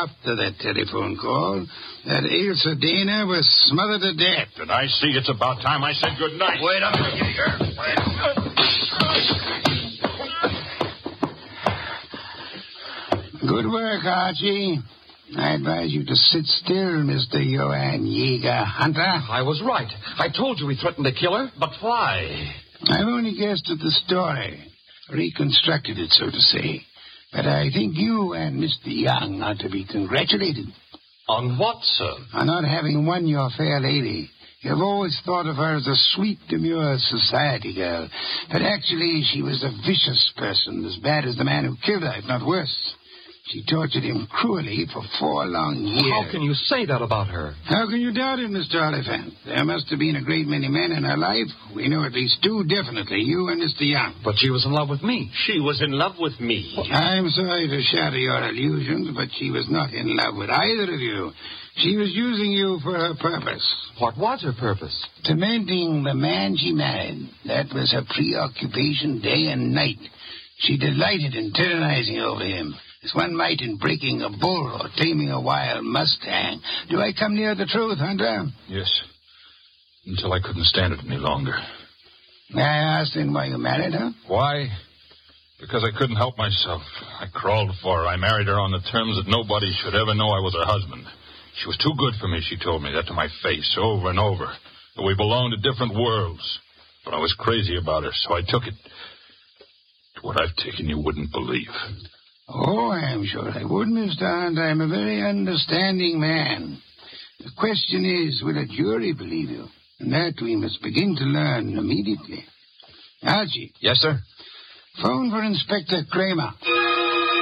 after that telephone call that Ailsa Dana was smothered to death. Did I see? It's about time I said good night. Wait a minute here. Good work, Archie. I advise you to sit still, Mr. Johann Jäger Hunter. I was right. I told you he threatened to kill her. But why? I've only guessed at the story. Reconstructed it, so to say. But I think you and Mr. Young are to be congratulated. On what, sir? On not having won your fair lady. You've always thought of her as a sweet, demure society girl. But actually, she was a vicious person, as bad as the man who killed her, if not worse. She tortured him cruelly for 4 long years. How can you say that about her? How can you doubt it, Mr. Oliphant? There must have been a great many men in her life. We know at least 2 definitely, you and Mr. Young. But she was in love with me. She was in love with me. I'm sorry to shatter your illusions, but she was not in love with either of you. She was using you for her purpose. What was her purpose? Tormenting the man she married. That was her preoccupation day and night. She delighted in tyrannizing over him, as one might in breaking a bull or taming a wild mustang. Do I come near the truth, Hunter? Yes. Until I couldn't stand it any longer. May I ask then why you married her? Why? Because I couldn't help myself. I crawled for her. I married her on the terms that nobody should ever know I was her husband. She was too good for me, she told me that to my face over and over. That we belonged to different worlds. But I was crazy about her, so I took it. What I've taken you wouldn't believe. Oh, I'm sure I would, Mr. Hunt. I'm a very understanding man. The question is, will a jury believe you? And that we must begin to learn immediately. Archie. Yes, sir? Phone for Inspector Kramer.